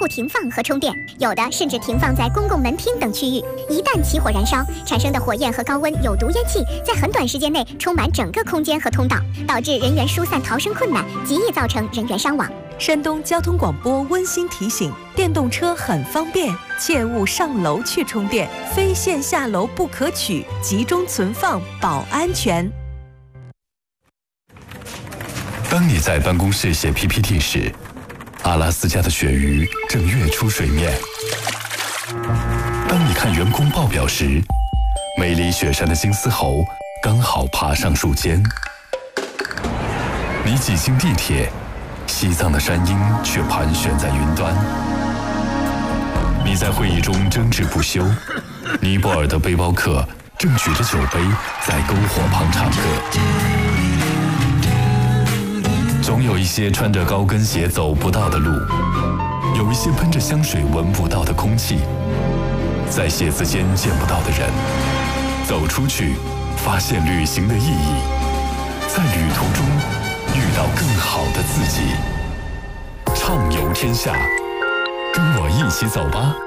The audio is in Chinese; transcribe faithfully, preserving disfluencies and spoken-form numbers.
不停放和充电，有的甚至停放在公共门厅等区域。一旦起火燃烧，产生的火焰和高温有毒烟气在很短时间内充满整个空间和通道，导致人员疏散逃生困难，极易造成人员伤亡。 山东交通广播温馨提醒：电动车很方便，切勿上楼去充电，非线下楼不可取，集中存放保安全。 当你在办公室写 P P T 时，阿拉斯加的鳕鱼正跃出水面；当你看员工报表时，梅里雪山的金丝猴刚好爬上树尖；你挤进地铁，西藏的山鹰却盘旋在云端；你在会议中争执不休，尼泊尔的背包客正举着酒杯在篝火旁唱歌。总有一些穿着高跟鞋走不到的路，有一些喷着香水闻不到的空气，在写字间见不到的人。走出去，发现旅行的意义，在旅途中遇到更好的自己。畅游天下，跟我一起走吧。